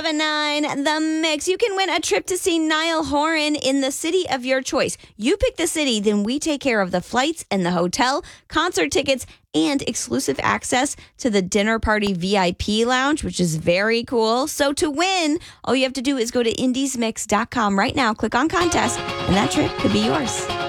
1059 The Mix. You can win a trip to see Niall Horan in the city of your choice. You pick the city, then we take care of the flights and the hotel, concert tickets, and exclusive access to the dinner party VIP lounge, which is very cool. So to win, all you have to do is go to indiesmix.com right now, click on contest, and that trip could be yours.